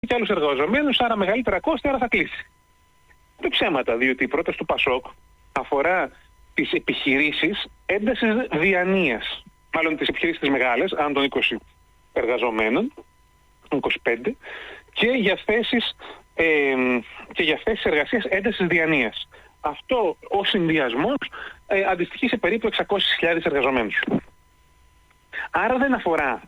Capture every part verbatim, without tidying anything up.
και άλλους εργαζομένους, άρα μεγαλύτερα κόστη, άρα θα κλείσει. Δεν ψέματα, διότι η πρόταση του Πασόκ αφορά τις επιχειρήσεις έντασης διανοίας. Μάλλον τις επιχειρήσεις τις μεγάλες, αν των είκοσι εργαζομένων, είκοσι πέντε, και για θέσεις, ε, και για θέσεις εργασίας έντασης διανοίας. Αυτό ο συνδυασμός ε, αντιστοιχεί σε περίπου εξακόσιες χιλιάδες εργαζομένους. Άρα δεν αφορά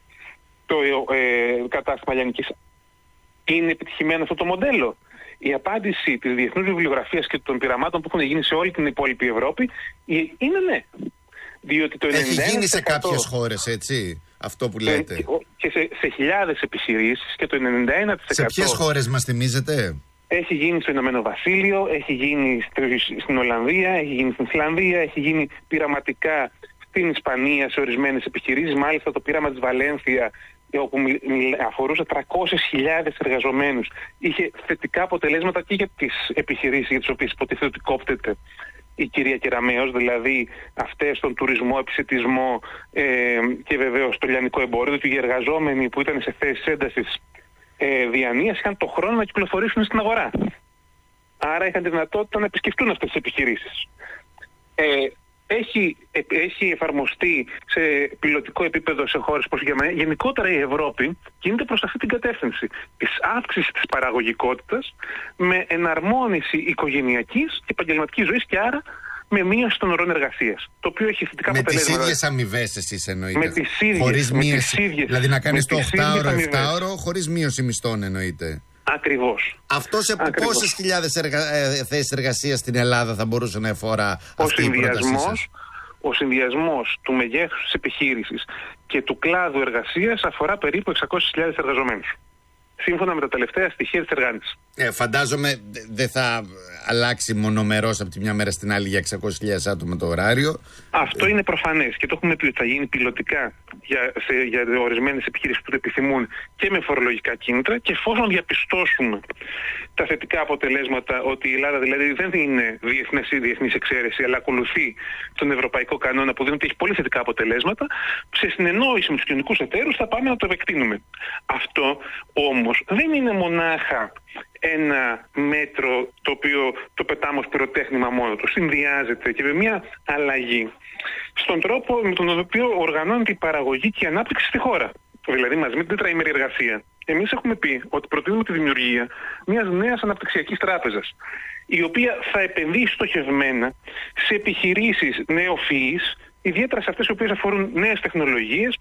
το ε, κατάστημα λιανικής. Είναι επιτυχημένο αυτό το μοντέλο? Η απάντηση της διεθνούς βιβλιογραφίας και των πειραμάτων που έχουν γίνει σε όλη την υπόλοιπη Ευρώπη είναι ναι. Διότι το Έχει γίνει σε κάποιες χώρες, έτσι, αυτό που λέτε. Και σε, σε χιλιάδες επιχειρήσεις, και το ενενήντα ένα τοις εκατό. Σε ποιες χώρες μας θυμίζετε? Έχει γίνει στο Ηνωμένο Βασίλειο, έχει γίνει στην Ολλανδία, έχει γίνει στην Ισλανδία, έχει γίνει πειραματικά στην Ισπανία σε ορισμένες επιχειρήσεις. Μάλιστα το πείραμα της Βαλένθια, όπου αφορούσε τριακόσιες χιλιάδες εργαζομένους, είχε θετικά αποτελέσματα και για τις επιχειρήσεις για τις οποίες υποτίθεται ότι κόπτεται η κυρία Κεραμέως, δηλαδή αυτές στον τουρισμό, επισιτισμό ε, και βεβαίως το λιανικό εμπόριο, ότι οι εργαζόμενοι που ήταν σε θέσεις έντασης ε, διανοίας είχαν το χρόνο να κυκλοφορήσουν στην αγορά. Άρα είχαν τη δυνατότητα να επισκεφτούν αυτές τις επιχειρήσεις. Ε, Έχει, έχει εφαρμοστεί σε πιλωτικό επίπεδο σε χώρες όπως η Γερμανία. Γενικότερα η Ευρώπη κινείται προς αυτή την κατεύθυνση της αύξησης της παραγωγικότητας με εναρμόνιση οικογενειακής και επαγγελματικής ζωής, και άρα με μείωση των ωρών εργασίας. Το οποίο έχει θετικά με αποτελέσματα. Με τις ίδιες αμοιβές εσείς εννοείτε? Με τις ίδιες. Χωρίς με μείωση. Τις ίδιες, δηλαδή να κάνεις το οκτάωρο, εφτάωρο χωρίς μείωση μισθών εννοείται? Ακριβώς. Αυτό σε Ακριβώς. Πόσες χιλιάδες εργα... ε, θέσεις εργασίας στην Ελλάδα θα μπορούσε να εφορά αυτή η πρότασή σας? Ο συνδυασμός του μεγέθους της επιχείρησης και του κλάδου εργασίας αφορά περίπου εξακόσιες χιλιάδες εργαζομένους, σύμφωνα με τα τελευταία στοιχεία της Εργάνης. Ε, φαντάζομαι δεν θα αλλάξει μονομερώς από τη μια μέρα στην άλλη για εξακόσιες χιλιάδες άτομα το ωράριο. Αυτό είναι προφανές και το έχουμε πει ότι θα γίνει πιλωτικά για, σε, για ορισμένες επιχειρήσεις που το επιθυμούν και με φορολογικά κίνητρα, και εφόσον διαπιστώσουμε τα θετικά αποτελέσματα ότι η Ελλάδα δηλαδή δεν είναι διεθνής ή διεθνής εξαίρεση, αλλά ακολουθεί τον ευρωπαϊκό κανόνα που δίνει ότι έχει πολύ θετικά αποτελέσματα, σε συνεννόηση με τους κοινωνικούς εταίρους θα πάμε να το επεκτείνουμε. Αυτό όμως δεν είναι μονάχα ένα μέτρο το οποίο το πετάμε ως πυροτέχνημα μόνο του. Συνδυάζεται και με μια αλλαγή στον τρόπο με τον οποίο οργανώνεται η παραγωγή και η ανάπτυξη στη χώρα. Δηλαδή μαζί με την τετραήμερη εργασία. Εμείς έχουμε πει ότι προτείνουμε τη δημιουργία μιας νέας αναπτυξιακής τράπεζας, η οποία θα επενδύσει στοχευμένα σε επιχειρήσεις νεοφυείς, ιδιαίτερα σε αυτές οι οποίες αφορούν νέες τεχνολογίες,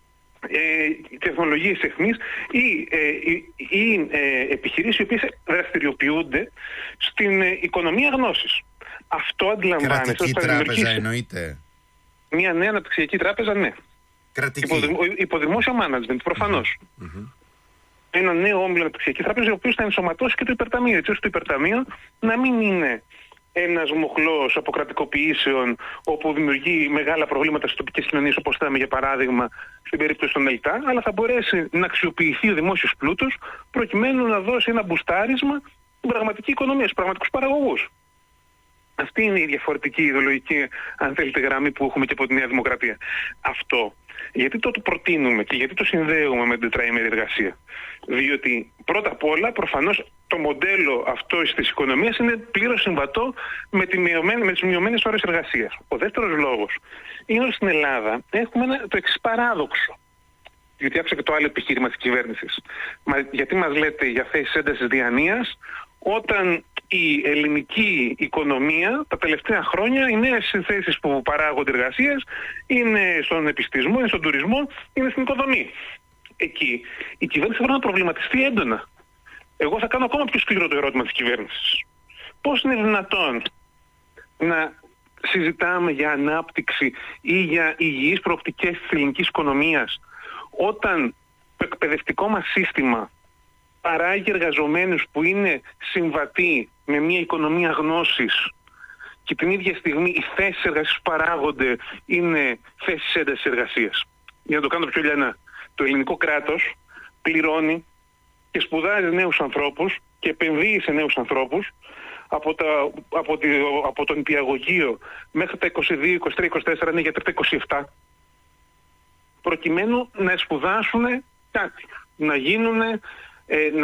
Ε, τεχνολογίες αιχμής ή, ε, ή ε, επιχειρήσεις οι οποίες δραστηριοποιούνται στην ε, οικονομία γνώσης. Αυτό αντιλαμβάνεστε. Κρατική τράπεζα εννοείται? Μια νέα αναπτυξιακή τράπεζα, ναι. Κρατική. Υποδημο, υποδημόσιο management, προφανώς. Mm-hmm. Mm-hmm. Ένα νέο όμιλο αναπτυξιακή τράπεζα, ο οποίος θα ενσωματώσει και το υπερταμείο, έτσι ώστε το υπερταμείο να μην είναι ένας μοχλός αποκρατικοποιήσεων όπου δημιουργεί μεγάλα προβλήματα στις τοπικές κοινωνίες, όπως είδαμε για παράδειγμα στην περίπτωση των ΕΛΤΑ, αλλά θα μπορέσει να αξιοποιηθεί ο δημόσιος πλούτος προκειμένου να δώσει ένα μπουστάρισμα στην πραγματική οικονομία, στους πραγματικούς παραγωγούς. Αυτή είναι η διαφορετική ιδεολογική, αν θέλετε, γραμμή που έχουμε και από τη Νέα Δημοκρατία. Αυτό γιατί το προτείνουμε και γιατί το συνδέουμε με την τετραήμερη εργασία? Διότι πρώτα απ' όλα προφανώς το μοντέλο αυτό της οικονομίας είναι πλήρως συμβατό με, τη μειωμένη, με τις μειωμένες ώρες εργασίας. Ο δεύτερος λόγος είναι ότι στην Ελλάδα έχουμε ένα, το εξής παράδοξο. Γιατί άκουσα και το άλλο επιχείρημα της κυβέρνησης. Μα, γιατί μας λέτε για θέσεις έντασης διανοίας, όταν η ελληνική οικονομία τα τελευταία χρόνια, οι νέες θέσεις που παράγονται εργασίες είναι στον επιστησμό, είναι στον τουρισμό, είναι στην οικοδομή. Εκεί η κυβέρνηση πρέπει να προβληματιστεί έντονα. Εγώ θα κάνω ακόμα πιο σκληρό το ερώτημα της κυβέρνησης. Πώς είναι δυνατόν να συζητάμε για ανάπτυξη ή για υγιείς προοπτικές της ελληνικής οικονομίας όταν το εκπαιδευτικό μας σύστημα παράγει εργαζομένους που είναι συμβατοί με μια οικονομία γνώσης και την ίδια στιγμή οι θέσεις εργασίας που παράγονται είναι θέσεις έντασης εργασίας? Για να το κάνω πιο λιανά, το ελληνικό κράτος πληρώνει και σπουδάζει νέους ανθρώπους και επενδύει σε νέους ανθρώπους από, τα, από, τη, από τον νηπιαγωγείο μέχρι τα είκοσι δύο, είκοσι τρία, είκοσι τέσσερα, ναι, γιατί τα είκοσι επτά, προκειμένου να σπουδάσουν κάτι, να γίνουν, ε, να